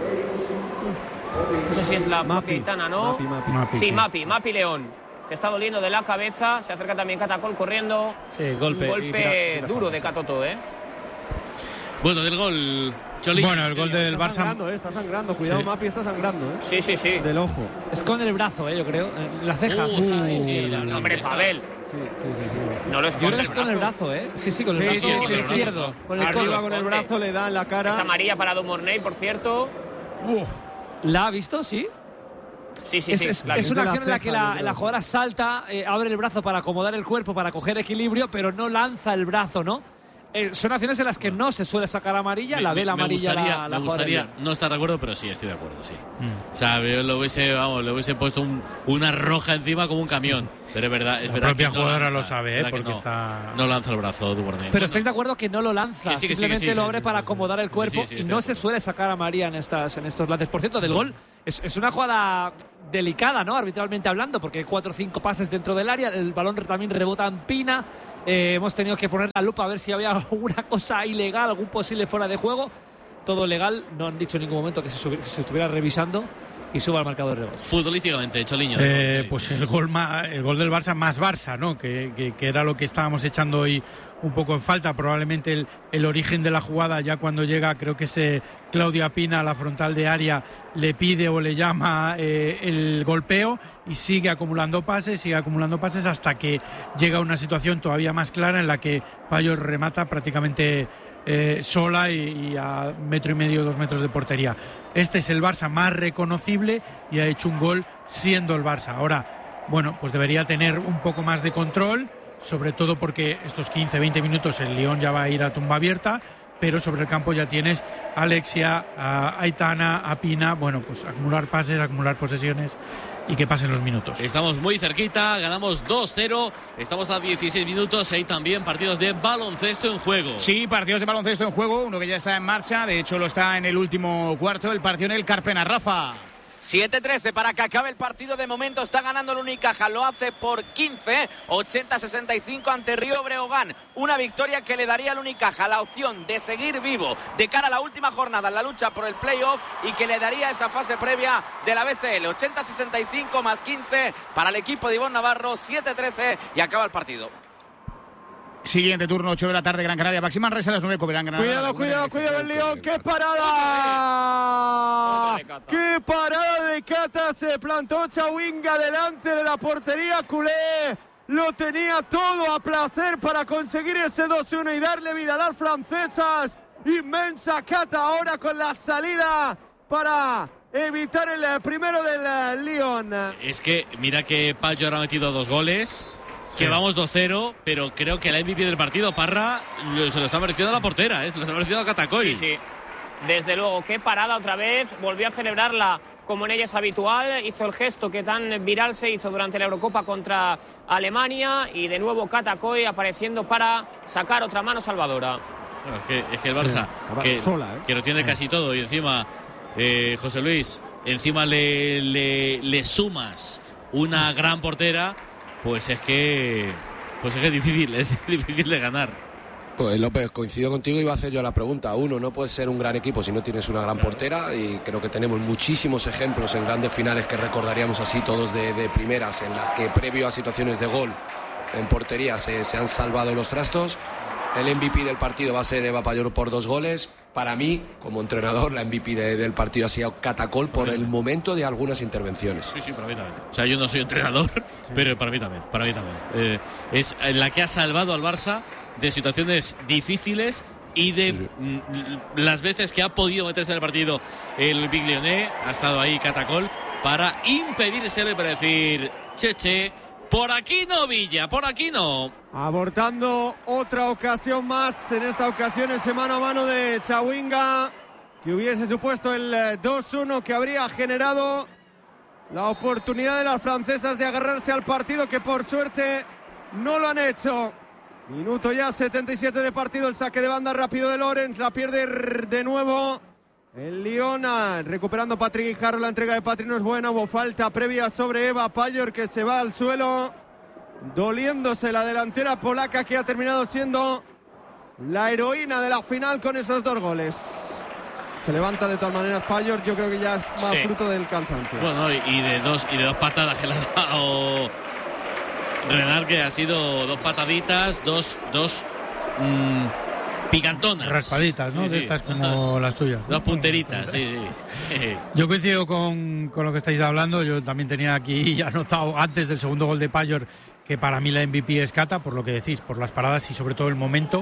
No sé si es la Mapi, Aitana, ¿no? Mapi, Mapi. Mapi, sí, sí, Mapi, Mapi León. Se está doliendo de la cabeza, se acerca también Catacol corriendo. Sí, golpe. Un golpe tira, tira duro de Catoto, ¿eh? Bueno, del gol... Cholín. Bueno, el gol del está Barça. Sangrando, eh, está sangrando, cuidado, sí. Mapi está sangrando, ¿eh? Sí, sí, sí. Del ojo. Es con el brazo, ¿eh? Yo creo. La ceja. Uh, sí, sí, sí. La, la Hombre, Pavel. Sí, sí, sí, sí. No lo es Yo con, creo el es con el brazo, ¿eh? Sí, sí, con el sí, brazo sí, sí, izquierdo. sí. Con el Arriba codo. con el brazo le da en la cara. Es amarilla para Don Mornay, por cierto. Uh. ¿La ha visto? Sí. Sí, sí, es, sí. Es, la es una acción en la que la, ceja, la jugadora salta, eh, abre el brazo para acomodar el cuerpo, para coger equilibrio, pero no lanza el brazo, ¿no? Eh, son acciones en las que no se suele sacar amarilla, me, la ve la me amarilla gustaría, la, la me gustaría no estar de acuerdo, pero sí, estoy de acuerdo, sí. Mm. O sea, yo lo hubiese, vamos, le hubiese puesto un, una roja encima como un camión. Pero es verdad, es la verdad. La propia que jugadora no lo sabe, ¿eh? Porque no, está... no lanza el brazo, Duvernay. Pero no, estáis no. de acuerdo que no lo lanza, que sí, que simplemente sí, que sí, lo abre sí, para sí, sí, acomodar el cuerpo sí, sí, y no se suele sacar amarilla en, estas, en estos lances. Por cierto, del gol, es, es una jugada delicada, ¿no? Arbitralmente hablando, porque hay cuatro o cinco pases dentro del área, el balón también rebota en Pina. Eh, hemos tenido que poner la lupa a ver si había alguna cosa ilegal, algún posible fuera de juego. Todo legal, no han dicho en ningún momento que se, subi- se estuviera revisando y suba al marcador de rebote. Futbolísticamente, Choliño. Eh, pues el gol, ma- el gol del Barça más Barça, ¿no? Que, que, que era lo que estábamos echando hoy un poco en falta. Probablemente el, el origen de la jugada, ya cuando llega, creo que es eh, Claudia Pina a la frontal de área, le pide o le llama eh, el golpeo y sigue acumulando pases, sigue acumulando pases hasta que llega una situación todavía más clara en la que Payol remata prácticamente eh, sola y, y a metro y medio, dos metros de portería. Este es el Barça más reconocible y ha hecho un gol siendo el Barça. Ahora, bueno, pues debería tener un poco más de control, sobre todo porque estos quince, veinte minutos el Lyon ya va a ir a tumba abierta, pero sobre el campo ya tienes a Alexia, a Aitana, a Pina, bueno, pues acumular pases, acumular posesiones y que pasen los minutos. Estamos muy cerquita, ganamos dos cero, estamos a dieciséis minutos, hay también partidos de baloncesto en juego. Sí, partidos de baloncesto en juego, uno que ya está en marcha, de hecho lo está en el último cuarto, el partido en el Carpena. Rafa. siete trece para que acabe el partido. De momento está ganando el Unicaja, lo hace por quince, ochenta a sesenta y cinco ante Río Breogán. Una victoria que le daría al Unicaja la opción de seguir vivo de cara a la última jornada en la lucha por el playoff y que le daría esa fase previa de la B C L. ochenta a sesenta y cinco más quince para el equipo de Ivonne Navarro, siete trece y acaba el partido. Siguiente turno, ocho de la tarde, Gran Canaria. Baxi Manresa a las nueve, Covirán, Granada. Cuidado, cuidado, cuidado el León. ¡Qué parada! ¡Qué parada de Cata! Se plantó Chawinga delante de la portería culé. Lo tenía todo a placer para conseguir ese dos uno y darle vida a las francesas. Inmensa Cata ahora con la salida para evitar el primero del Lyon. Es que mira que Pallor ha metido dos goles. Sí. Que vamos dos cero, pero creo que la M V P del partido, Parra, se lo está mereciendo a la portera, ¿eh? Se lo está mereciendo a Catacoy. Sí, sí. Desde luego, qué parada otra vez. Volvió a celebrarla como en ella es habitual. Hizo el gesto que tan viral se hizo durante la Eurocopa contra Alemania. Y de nuevo Catacoy apareciendo para sacar otra mano salvadora. Bueno, es, que, es que el Barça, sí, que, sola, ¿eh? que lo tiene casi todo, y encima, eh, José Luis, encima le, le, le sumas una gran portera. Pues es que pues es que es difícil, es difícil de ganar. Pues López, coincido contigo, iba a hacer yo la pregunta. Uno, no puedes ser un gran equipo si no tienes una gran portera, y creo que tenemos muchísimos ejemplos en grandes finales que recordaríamos así todos de, de primeras, en las que previo a situaciones de gol en portería se, se han salvado los trastos. El M V P del partido va a ser Eva Pallor por dos goles. Para mí, como entrenador, la M V P de, del partido ha sido Catacol por el momento de algunas intervenciones. Sí, sí, para mí también. O sea, yo no soy entrenador, sí, pero para mí también, para mí también. Eh, es la que ha salvado al Barça de situaciones difíciles y de sí, sí. M, las veces que ha podido meterse en el partido el Big Lyonnais, ha estado ahí Catacol para impedírselo y para decir, che, che, por aquí no, Villa, por aquí no. Abortando otra ocasión más, en esta ocasión ese mano a mano de Chawinga, que hubiese supuesto el dos uno, que habría generado la oportunidad de las francesas de agarrarse al partido, que por suerte no lo han hecho. Minuto ya setenta y siete de partido, el saque de banda rápido de Lorenz, la pierde de nuevo el Lyon, recuperando Patrick Guijarro. La entrega de Patrick no es buena, hubo falta previa sobre Eva Pallor, que se va al suelo, doliéndose la delantera polaca, que ha terminado siendo la heroína de la final con esos dos goles. Se levanta de todas maneras Pallor, yo creo que ya es más sí. fruto del cansancio. Bueno, y de dos y de dos patadas que le ha dado Renard, que ha sido dos pataditas, dos dos mmm, picantonas. Raspaditas, ¿no? Sí, de sí. estas como dos, las tuyas. Dos punteritas, sí, sí. Yo coincido con, con lo que estáis hablando. Yo también tenía aquí anotado antes del segundo gol de Pallor que para mí la M V P es Cata, por lo que decís, por las paradas y sobre todo el momento.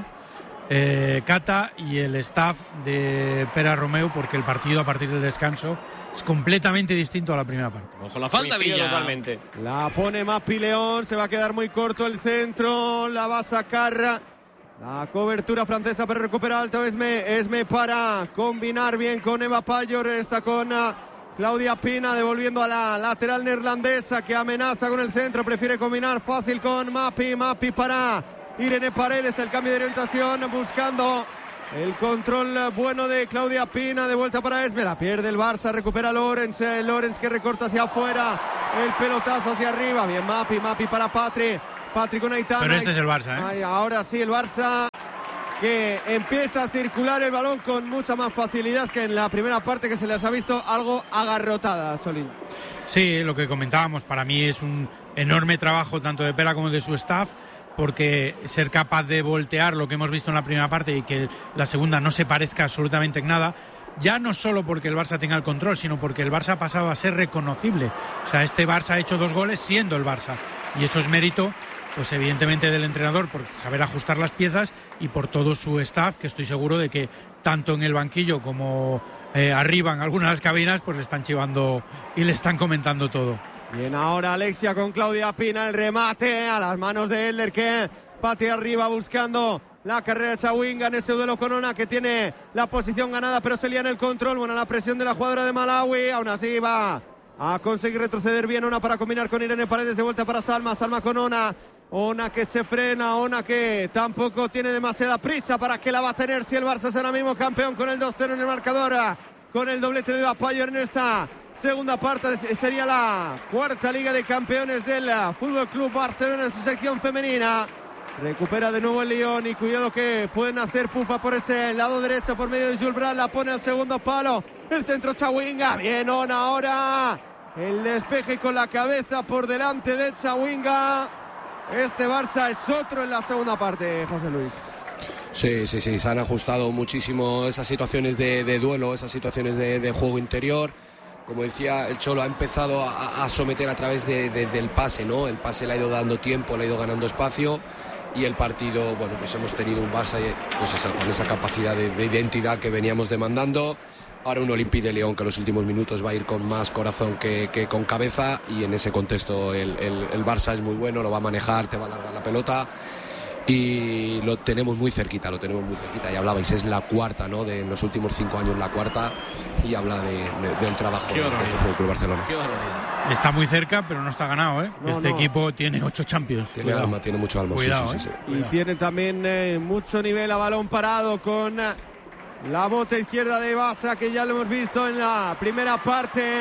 Eh, Cata y el staff de Pera Romeu, porque el partido a partir del descanso es completamente distinto a la primera parte. Ojo la falta, Villa. Totalmente. La pone Mapi León, se va a quedar muy corto el centro, la va a sacar. La cobertura francesa para recuperar alto Esme, Esme para combinar bien con Eva Pallor, está con Claudia Pina, devolviendo a la lateral neerlandesa, que amenaza con el centro, prefiere combinar fácil con Mapi, Mapi para Irene Paredes, el cambio de orientación, buscando el control bueno de Claudia Pina, de vuelta para Esme, la pierde el Barça, recupera Lorenz, Lorenz que recorta hacia afuera, el pelotazo hacia arriba, bien Mapi, Mapi para Patri. Patrick con Aitana. Pero este es el Barça, ¿eh? Ay, ahora sí, el Barça que empieza a circular el balón con mucha más facilidad que en la primera parte, que se les ha visto algo agarrotada, Cholín. Sí, lo que comentábamos, para mí es un enorme trabajo tanto de Pera como de su staff, porque ser capaz de voltear lo que hemos visto en la primera parte y que la segunda no se parezca absolutamente en nada, ya no solo porque el Barça tenga el control, sino porque el Barça ha pasado a ser reconocible. O sea, este Barça ha hecho dos goles siendo el Barça, y eso es mérito, pues evidentemente del entrenador, por saber ajustar las piezas, y por todo su staff, que estoy seguro de que tanto en el banquillo como eh, arriba en algunas cabinas, pues le están chivando y le están comentando todo. Bien, ahora Alexia con Claudia Pina, el remate a las manos de Elder, que patea arriba buscando la carrera de Chawinga en ese duelo con Ona, que tiene la posición ganada, pero se lía en el control. Bueno, la presión de la jugadora de Malawi, aún así va a conseguir retroceder bien Ona para combinar con Irene Paredes, de vuelta para Salma, Salma con Ona. Ona que se frena, Ona que tampoco tiene demasiada prisa para que la va a tener si el Barça es ahora mismo campeón con el dos cero en el marcador, con el doblete de Eva Pallor en esta segunda parte. Sería la cuarta Liga de Campeones del Fútbol Club Barcelona en su sección femenina. Recupera de nuevo el Lyon y cuidado que pueden hacer pupa por ese lado derecho por medio de Jules Brand, la pone al segundo palo, el centro Chawinga, bien Ona ahora, el despeje con la cabeza por delante de Chawinga. Este Barça es otro en la segunda parte, José Luis. Sí, sí, sí, se han ajustado muchísimo esas situaciones de, de duelo, esas situaciones de, de juego interior. Como decía, el Cholo ha empezado a, a someter a través de, de, del pase, ¿no? El pase le ha ido dando tiempo, le ha ido ganando espacio, y el partido, bueno, pues hemos tenido un Barça pues esa, con esa capacidad de, de identidad que veníamos demandando. Ahora un Olympique de León que en los últimos minutos va a ir con más corazón que, que con cabeza, y en ese contexto el, el, el Barça es muy bueno, lo va a manejar, te va a largar la pelota. Y lo tenemos muy cerquita, lo tenemos muy cerquita. Y hablabais, es la cuarta, ¿no? De en los últimos cinco años la cuarta, y habla de, de, del trabajo de, de este Fútbol Club Barcelona. Está muy cerca, pero no está ganado, ¿eh? No, este no. equipo tiene ocho Champions. Tiene Cuidado. alma, tiene mucho alma. Cuidado, sí, sí, sí, ¿eh? sí. Y tiene también eh, mucho nivel a balón parado con la bota izquierda de Barça, que ya lo hemos visto en la primera parte,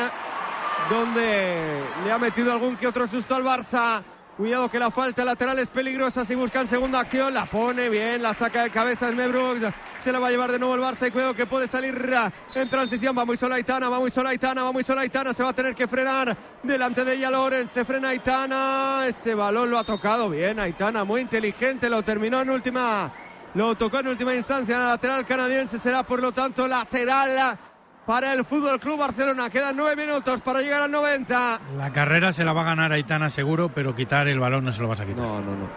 donde le ha metido algún que otro susto al Barça. Cuidado que la falta lateral es peligrosa si buscan segunda acción. La pone bien, la saca de cabeza Esme Brooks. Se la va a llevar de nuevo el Barça, y cuidado que puede salir en transición. Va muy sola Aitana, va muy sola Aitana, va muy sola Aitana. Se va a tener que frenar delante de ella Lorenz. Se frena Aitana. Ese balón lo ha tocado bien Aitana, muy inteligente. Lo terminó en última, lo tocó en última instancia. La lateral canadiense será por lo tanto lateral para el Fútbol Club Barcelona. Quedan nueve minutos para llegar al noventa. La carrera se la va a ganar Aitana seguro, pero quitar el balón no se lo vas a quitar. No, no, no.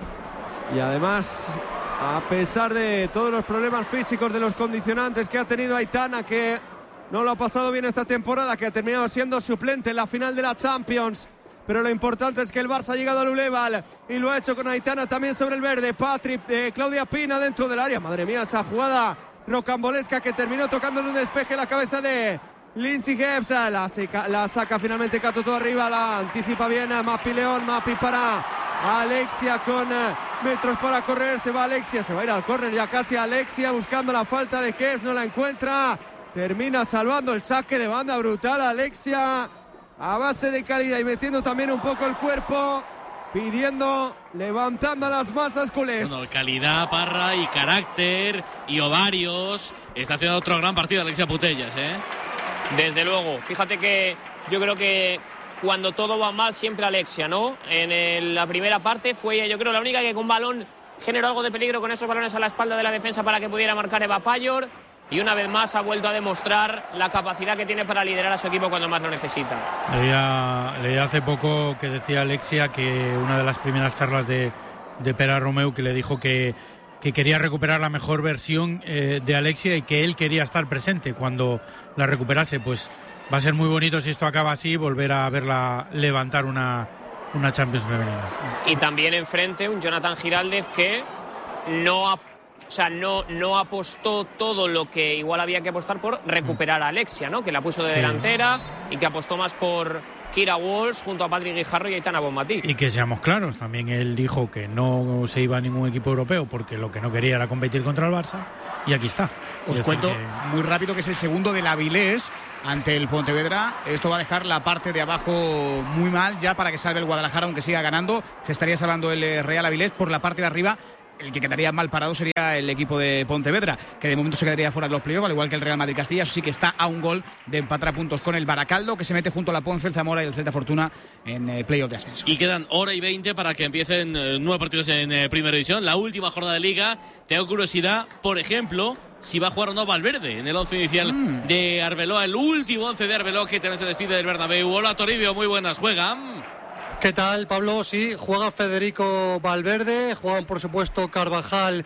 Y además, a pesar de todos los problemas físicos, de los condicionantes que ha tenido Aitana, que no lo ha pasado bien esta temporada, que ha terminado siendo suplente en la final de la Champions, pero lo importante es que el Barça ha llegado al Uleval y lo ha hecho con Aitana también sobre el verde. Patrick, eh, Claudia Pina dentro del área. Madre mía, esa jugada rocambolesca que terminó tocando en un despeje la cabeza de Lindsay Gibbs. La, la saca finalmente Cato todo arriba, la anticipa bien a Mapi León. Mapi para Alexia con metros para correr. Se va Alexia, se va a ir al córner ya casi Alexia, buscando la falta de Gibbs, no la encuentra. Termina salvando el saque de banda brutal Alexia, a base de calidad y metiendo también un poco el cuerpo, pidiendo, levantando las masas culés. Bueno, calidad, Parra, y carácter, y ovarios. Está haciendo otro gran partido Alexia Putellas, ¿eh? Desde luego. Fíjate que yo creo que cuando todo va mal, siempre Alexia, ¿no? En el, la primera parte fue ella, yo creo, la única que con balón generó algo de peligro con esos balones a la espalda de la defensa para que pudiera marcar Eva Payor. Y una vez más ha vuelto a demostrar la capacidad que tiene para liderar a su equipo cuando más lo necesita. Leía, leía hace poco que decía Alexia que una de las primeras charlas de, de Pere Romeu, que le dijo que, que quería recuperar la mejor versión eh, de Alexia, y que él quería estar presente cuando la recuperase. Pues va a ser muy bonito, si esto acaba así, volver a verla levantar una, una Champions femenina. Y también enfrente un Jonathan Giraldez que no ha O sea, no, no apostó todo lo que igual había que apostar por recuperar a Alexia, ¿no? Que la puso de sí. delantera, y que apostó más por Kira Walsh junto a Patrick Guijarro y Aitana Bonmatí. Y que seamos claros, también él dijo que no se iba a ningún equipo europeo porque lo que no quería era competir contra el Barça, y aquí está. Os cuento que... muy rápido que es el segundo del Avilés ante el Pontevedra. Esto va a dejar la parte de abajo muy mal ya para que salve el Guadalajara, aunque siga ganando. Se estaría salvando el Real Avilés. Por la parte de arriba, el que quedaría mal parado sería el equipo de Pontevedra, que de momento se quedaría fuera de los playoffs, al igual que el Real Madrid Castilla. Eso sí, que está a un gol de empatar a puntos con el Baracaldo, que se mete junto a la Ponce, el Zamora y el Celta Fortuna en el playoff de ascenso. Y quedan hora y veinte para que empiecen eh, nueve partidos en eh, Primera División, la última jornada de Liga. Tengo curiosidad, por ejemplo, si va a jugar o no Valverde en el once inicial mm. de Arbeloa, el último once de Arbeloa, que también se despide del Bernabéu. Hola, Toribio, muy buenas. ¿Juegan? ¿Qué tal, Pablo? Sí, juega Federico Valverde, juegan por supuesto Carvajal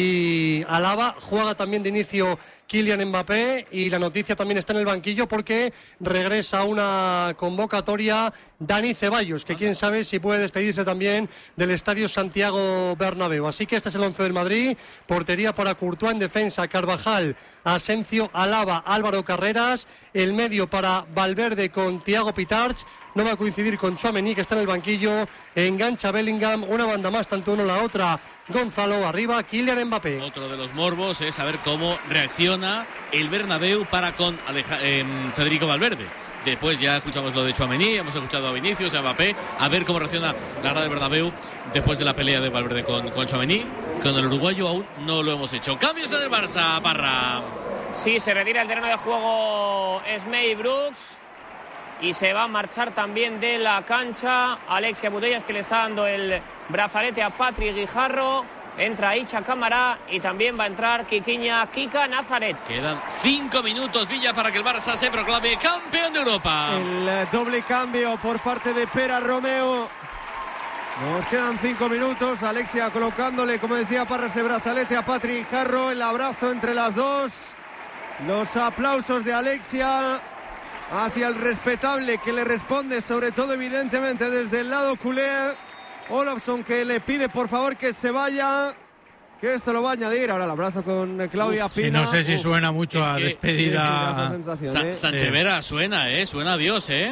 y Alaba, juega también de inicio Kylian Mbappé, y la noticia también está en el banquillo porque regresa una convocatoria Dani Ceballos, que quién sabe si puede despedirse también del Estadio Santiago Bernabéu. Así que este es el once del Madrid: portería para Courtois, en defensa Carvajal, Asensio, Alaba, Álvaro Carreras, el medio para Valverde con Thiago Pitarch, no va a coincidir con Tchouaméni, que está en el banquillo, engancha Bellingham, una banda más, tanto uno la otra Gonzalo, arriba Kylian Mbappé. Otro de los morbos es saber cómo reacciona el Bernabéu para con Aleja, eh, Federico Valverde. Después ya escuchamos lo de Tchouaméni, hemos escuchado a Vinicius, a Mbappé, a ver cómo reacciona la grada del Bernabéu después de la pelea de Valverde con, con Tchouaméni. Con el uruguayo aún no lo hemos hecho. Cambios en el Barça, Parra. Sí, se retira el terreno de juego Esme Brooks. y se va a marchar también de la cancha Alexia Putellas, que le está dando el brazalete a Patrick Guijarro. Entra Icha Camará y también va a entrar Kikiña Kika Nazaret. Quedan cinco minutos, Villa, para que el Barça se proclame campeón de Europa. El eh, doble cambio por parte de Pera Romeo. Nos quedan cinco minutos. Alexia colocándole, como decía Parra, ese brazalete a Patrick Guijarro. El abrazo entre las dos. Los aplausos de Alexia hacia el respetable que le responde, sobre todo evidentemente desde el lado culé. Olofsson, que le pide por favor que se vaya, que esto lo va a añadir. Ahora el abrazo con Claudia Uf, Pina. Sí, no sé si Uf, suena mucho a que, despedida. Sí, sí, esa sensación, Sa ¿eh? Sanchevera suena, ¿eh? Suena a Dios, ¿eh?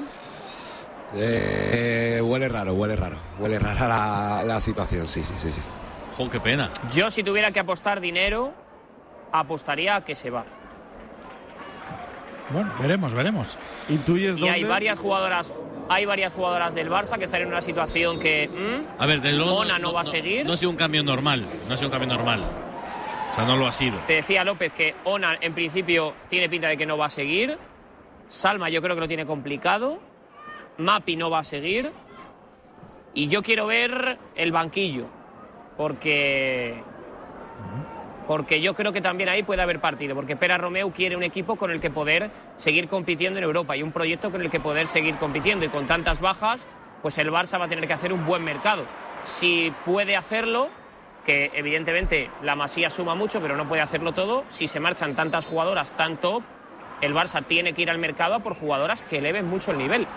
Eh, huele raro, huele raro. Huele rara la, la situación, sí, sí, sí, sí. Jo, qué pena. Yo, si tuviera que apostar dinero, apostaría a que se va. Bueno, veremos, veremos. ¿Intuyes Y dónde? hay varias jugadoras, hay varias jugadoras del Barça que están en una situación que ¿hmm? A ver, desde luego. Ona no va a seguir. No ha sido un cambio normal. No ha sido un cambio normal. O sea, no lo ha sido. Te decía López que Ona en principio tiene pinta de que no va a seguir. Salma yo creo que lo tiene complicado. Mapi no va a seguir. Y yo quiero ver el banquillo. Porque... Porque yo creo que también ahí puede haber partido. Porque Pera Romeu quiere un equipo con el que poder seguir compitiendo en Europa. Y un proyecto con el que poder seguir compitiendo. Y con tantas bajas, pues el Barça va a tener que hacer un buen mercado. Si puede hacerlo, que evidentemente la Masía suma mucho, pero no puede hacerlo todo. Si se marchan tantas jugadoras tan top, el Barça tiene que ir al mercado a por jugadoras que eleven mucho el nivel.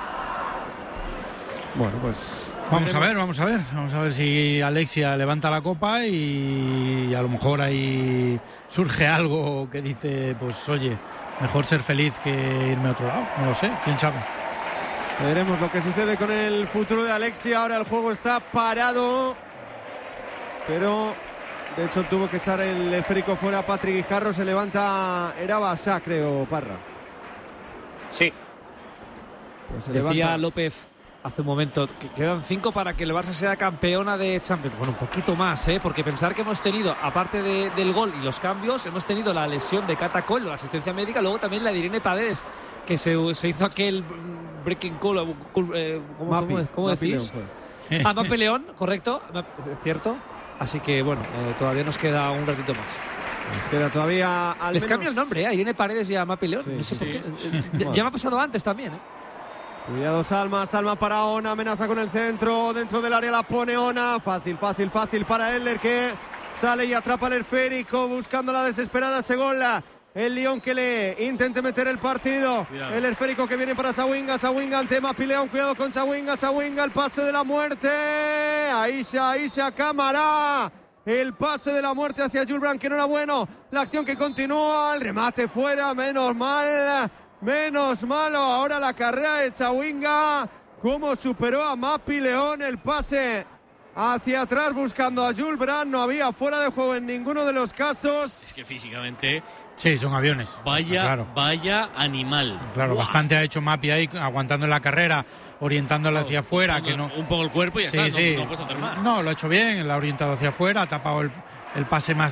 Bueno, pues Vamos a ver, vamos a ver. Vamos a ver si Alexia levanta la copa y a lo mejor ahí surge algo que dice, pues oye, mejor ser feliz que irme a otro lado. No lo sé, quién sabe. Veremos lo que sucede con el futuro de Alexia. Ahora el juego está parado, pero de hecho tuvo que echar el esférico fuera a Patrick Guijarro. Se levanta Erabasá, creo, Parra. Sí. Pues se Decía levanta López hace un momento que quedan cinco para que el Barça sea campeona de Champions. Bueno, un poquito más, ¿eh? Porque pensar que hemos tenido, aparte de, del gol y los cambios, hemos tenido la lesión de Cata Coll, la asistencia médica, luego también la de Irene Paredes, que se, se hizo aquel breaking call, eh, ¿cómo, Mapi, cómo, cómo Mapi decís? León fue. Ah, Mapi León, correcto, cierto. Así que bueno, eh, todavía nos queda un ratito más. Nos queda todavía al Les menos... cambio el nombre, ¿eh? A Irene Paredes y a Mapi León. Sí, no sé sí. por qué. Ya, ya me ha pasado antes también, ¿eh? Cuidado Salma, Salma para Ona, amenaza con el centro, dentro del área la pone Ona, fácil, fácil, fácil para Eller, que sale y atrapa el esférico, buscando la desesperada Segola, el Lyon que le intente meter el partido, Cuidado. El esférico que viene para Sawinga, Sawinga ante Mapi León, cuidado con Sawinga, Sawinga, el pase de la muerte, Aisha, Aisha Camará, el pase de la muerte hacia Jules Brandt, que no era bueno, la acción que continúa, el remate fuera, menos mal. Menos malo, ahora la carrera de Chawinga, cómo superó a Mapi León, el pase hacia atrás buscando a Jules Brandt, no había fuera de juego en ninguno de los casos. Es que físicamente, Sí, son aviones. vaya, Claro, vaya animal. claro, Buah. bastante ha hecho Mapi ahí, aguantando la carrera, orientándola hacia afuera, que no... Un poco el cuerpo y ya Sí, está, no- sí. no puedes hacer más. No, lo ha hecho bien, la ha orientado hacia afuera, ha tapado el, el pase más